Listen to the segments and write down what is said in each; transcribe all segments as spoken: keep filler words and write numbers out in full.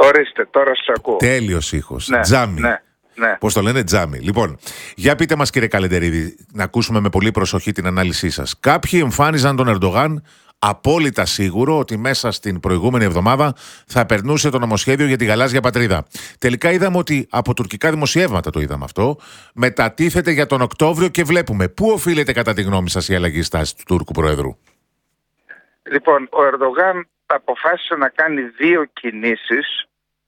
Ορίστε, τώρα σας ακούω. Τέλειος ήχος. Ναι, Τζάμι. ναι, ναι. Πώς το λένε, τζάμι. Λοιπόν, για πείτε μας, κύριε Καλεντερίδη, να ακούσουμε με πολύ προσοχή την ανάλυση σας. Κάποιοι εμφάνιζαν τον Ερντογάν απόλυτα σίγουρο ότι μέσα στην προηγούμενη εβδομάδα θα περνούσε το νομοσχέδιο για τη γαλάζια πατρίδα. Τελικά είδαμε ότι από τουρκικά δημοσιεύματα το είδαμε αυτό. Μετατίθεται για τον Οκτώβριο και βλέπουμε. Πού οφείλεται κατά τη γνώμη σας η αλλαγή στάση του Τούρκου Προέδρου? Λοιπόν, ο Ερντογάν αποφάσισε να κάνει δύο κινήσεις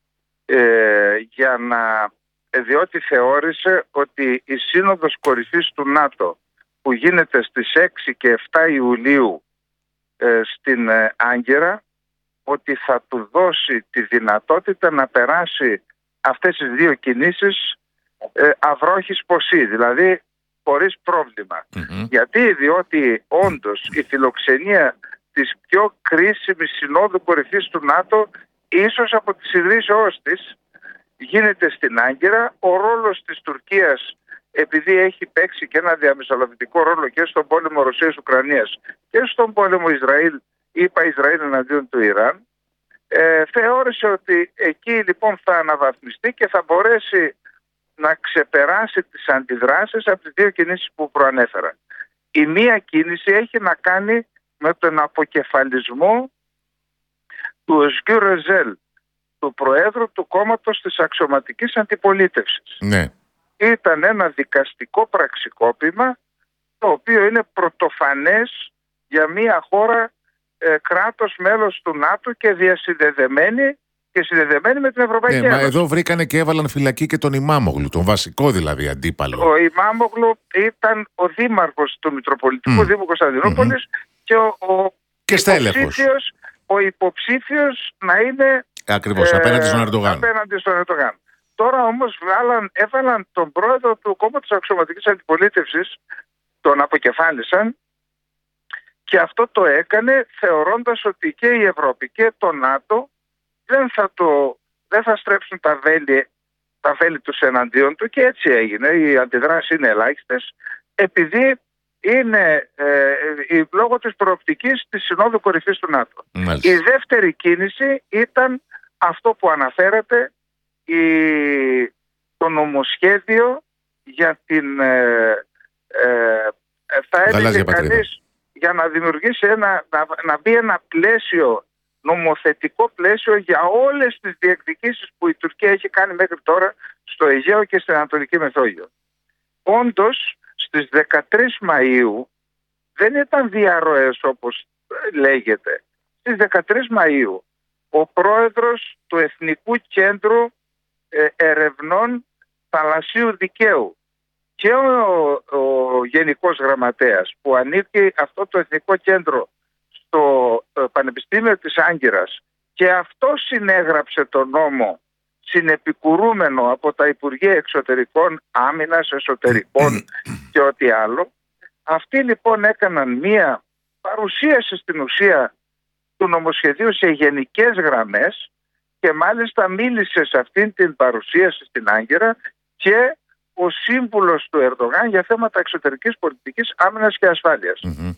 ε, για να, διότι θεώρησε ότι η Σύνοδος Κορυφής του ΝΑΤΟ που γίνεται στις έξι και επτά Ιουλίου ε, στην ε, Άγκυρα, ότι θα του δώσει τη δυνατότητα να περάσει αυτές τις δύο κινήσεις ε, αυρόχης ποσή, δηλαδή χωρίς πρόβλημα. Mm-hmm. Γιατί, διότι όντως η φιλοξενία της πιο κρίσιμης συνόδου κορυφής του ΝΑΤΟ, ίσως από τις ιδρύσεώς της, γίνεται στην Άγκυρα. Ο ρόλος της Τουρκίας, επειδή έχει παίξει και ένα διαμεσολαβητικό ρόλο και στον πόλεμο Ρωσίας-Ουκρανίας και στον πόλεμο Ισραήλ, είπα Ισραήλ εναντίον του Ιράν, ε, θεώρησε ότι εκεί λοιπόν θα αναβαθμιστεί και θα μπορέσει να ξεπεράσει τις αντιδράσεις από τις δύο κινήσεις που προανέφερα. Η μία κίνηση έχει να κάνει με τον αποκεφαλισμό του Εσκιού Ρεζέλ, του Προέδρου του κόμματος της αξιωματικής αντιπολίτευσης. Ναι. Ήταν ένα δικαστικό πραξικόπημα το οποίο είναι πρωτοφανές για μια χώρα ε, κράτος μέλος του ΝΑΤΟ και διασυνδεδεμένη και συνδεδεμένη με την Ευρωπαϊκή ναι, Ένωση. Μα εδώ βρήκανε και έβαλαν φυλακή και τον Ημάμογλου, τον βασικό δηλαδή αντίπαλο. Ο Ημάμογλου ήταν ο δήμαρχος του Μητροπολιτικού mm. Δήμου Κωνσταντινούπολης mm-hmm. και ο, ο, και υποψήφιος, ο υποψήφιος να είναι ακριβώς, ε, απέναντι στον Ερντογάν. Απέναντι στον Ερντογάν. Τώρα όμως βάλαν, έβαλαν τον πρόεδρο του κόμματος αξιωματικής αντιπολίτευσης, τον αποκεφάλισαν, και αυτό το έκανε θεωρώντας ότι και η Ευρώπη και το ΝΑΤΟ δεν θα, το, δεν θα στρέψουν τα βέλη, τα βέλη τους εναντίον του, και έτσι έγινε. Οι αντιδράσεις είναι ελάχιστες, επειδή είναι ε, η, λόγω της προοπτικής της Συνόδου Κορυφής του ΝΑΤΟ. Μάλιστα. Η δεύτερη κίνηση ήταν αυτό που αναφέρατε, η, το νομοσχέδιο για την ε, ε, θα έλεγε κανείς, για να δημιουργήσει ένα, να, να μπει ένα πλαίσιο, νομοθετικό πλαίσιο για όλες τις διεκδικήσεις που η Τουρκία έχει κάνει μέχρι τώρα στο Αιγαίο και στην Ανατολική Μεσόγειο. Όντως, στις δεκατρείς Μαΐου δεν ήταν διαρροές όπως λέγεται. Στις δεκατρείς Μαΐου ο πρόεδρος του Εθνικού Κέντρου ε, Ερευνών Θαλασσίου Δικαίου και ο, ο Γενικός Γραμματέας που ανήκει αυτό το Εθνικό Κέντρο στο ε, Πανεπιστήμιο της Άγκυρας, και αυτό συνέγραψε τον νόμο συνεπικουρούμενο από τα Υπουργεία Εξωτερικών, Άμυνας, Εσωτερικών και ό,τι άλλο. Αυτοί λοιπόν έκαναν μία παρουσίαση στην ουσία του νομοσχεδίου σε γενικές γραμμές, και μάλιστα μίλησε σε αυτήν την παρουσίαση στην Άγκυρα και ο σύμβουλος του Ερντογάν για θέματα εξωτερικής πολιτικής, άμυνας και ασφάλειας. Mm-hmm.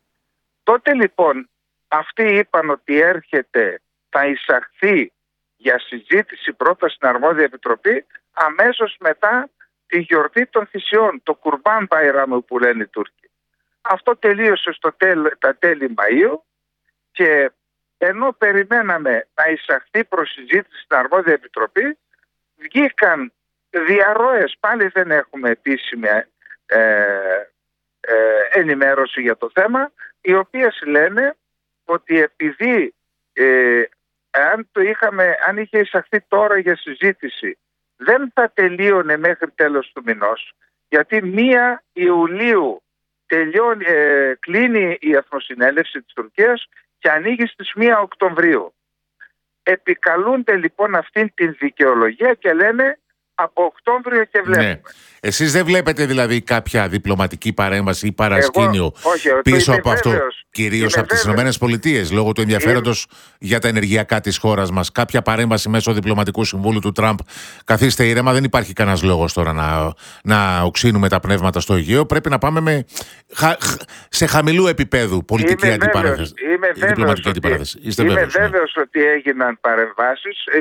Τότε λοιπόν αυτοί είπαν ότι έρχεται, θα εισαχθεί για συζήτηση πρώτα στην αρμόδια επιτροπή αμέσως μετά τη γιορτή των θυσιών, το Κουρμπάν Μπαϊράμ που λένε οι Τούρκοι. Αυτό τελείωσε στο τέλ, τα τέλη Μαΐου, και ενώ περιμέναμε να εισαχθεί προς συζήτηση στην αρμόδια επιτροπή, βγήκαν διαρροές, πάλι δεν έχουμε επίσημη ε, ε, ενημέρωση για το θέμα, οι οποίες λένε ότι επειδή ε, αν, το είχαμε, αν είχε εισαχθεί τώρα για συζήτηση δεν θα τελείωνε μέχρι τέλος του μηνός, γιατί μία Ιουλίου τελειώνει, ε, κλείνει η Εθνοσυνέλευση της Τουρκίας και ανοίγει στις μία Οκτωβρίου. Επικαλούνται λοιπόν αυτήν την δικαιολογία και λένε από Οκτώβριο και βλέπουμε. Ναι. Εσείς δεν βλέπετε δηλαδή κάποια διπλωματική παρέμβαση ή παρασκήνιο Εγώ, όχι, πίσω από βέβαιος, αυτό, κυρίως από τις Ηνωμένες Πολιτείες, λόγω του ενδιαφέροντος είμαι... για τα ενεργειακά της χώρας μας? Κάποια παρέμβαση μέσω διπλωματικού συμβούλου του Τραμπ? Καθίστε ήρεμα, δεν υπάρχει κανένας λόγος τώρα να, να οξύνουμε τα πνεύματα στο Αιγαίο. Πρέπει να πάμε με, χα, σε χαμηλού επίπεδου πολιτική είμαι αντιπαράθεση. Βέβαιος, είμαι βέβαιος, ότι, αντιπαράθεση. Είστε είμαι βέβαιος, βέβαιος ναι. ότι έγιναν παρεμβάσεις.